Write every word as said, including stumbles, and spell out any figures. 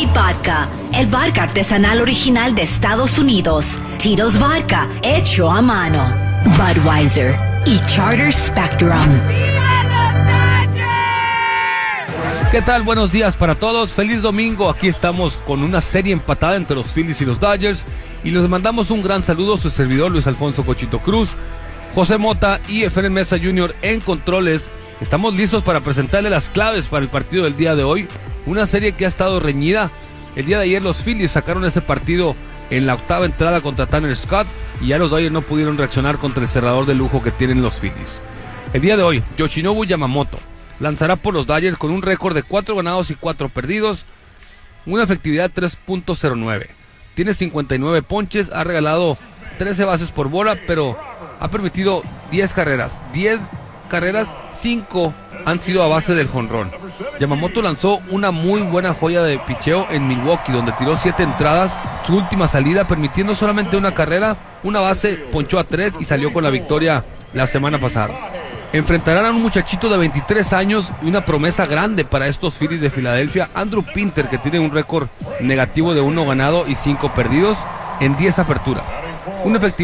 y Vodka, el vodka artesanal original de Estados Unidos. Tito's Vodka, hecho a mano. Budweiser y Charter Spectrum. ¿Qué tal? Buenos días para todos. Feliz domingo. Aquí estamos con una serie empatada entre los Phillies y los Dodgers. Y les mandamos un gran saludo a su servidor Luis Alfonso Cochito Cruz, José Mota y Efraín Mesa junior en controles. Estamos listos para presentarle las claves para el partido del día de hoy. Una serie que ha estado reñida. El día de ayer los Phillies sacaron ese partido en la octava entrada contra Tanner Scott. Y ya los Dodgers no pudieron reaccionar contra el cerrador de lujo que tienen los Phillies. El día de hoy, Yoshinobu Yamamoto lanzará por los Dodgers con un récord de cuatro ganados y cuatro perdidos. Una efectividad de tres punto cero nueve. Tiene cincuenta y nueve ponches, ha regalado trece bases por bola, pero ha permitido diez carreras. diez carreras, cinco han sido a base del jonrón. Yamamoto lanzó una muy buena joya de picheo en Milwaukee, donde tiró siete entradas. Su última salida, permitiendo solamente una carrera, una base, ponchó a tres y salió con la victoria la semana pasada. Enfrentarán a un muchachito de veintitrés años y una promesa grande para estos Phillies de Filadelfia, Andrew Pinter, que tiene un récord negativo de uno ganado y cinco perdidos en diez aperturas. Una efectividad